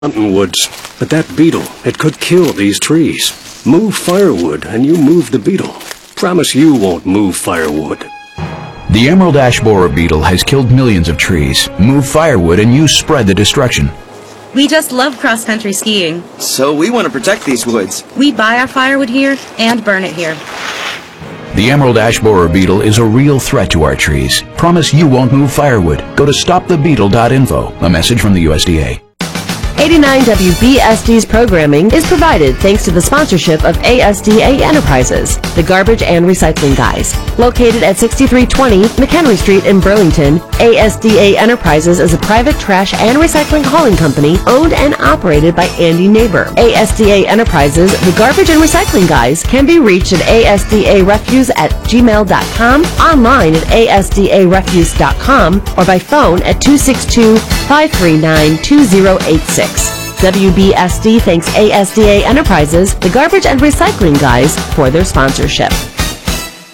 mountain woods, but that beetle, it could kill these trees. Move firewood, and you move the beetle. Promise you won't move firewood. The emerald ash borer beetle has killed millions of trees. Move firewood and you spread the destruction. We just love cross-country skiing. So we want to protect these woods. We buy our firewood here and burn it here. The emerald ash borer beetle is a real threat to our trees. Promise you won't move firewood. Go to stopthebeetle.info. A message from the USDA. 89 WBSD's programming is provided thanks to the sponsorship of ASDA Enterprises, the Garbage and Recycling Guys. Located at 6320 McHenry Street in Burlington, ASDA Enterprises is a private trash and recycling hauling company owned and operated by Andy Neighbor. ASDA Enterprises, the Garbage and Recycling Guys, can be reached at asdarefuse@gmail.com, online at asdarefuse.com, or by phone at 262-539-2086. WBSD thanks ASDA Enterprises, the Garbage and Recycling Guys, for their sponsorship.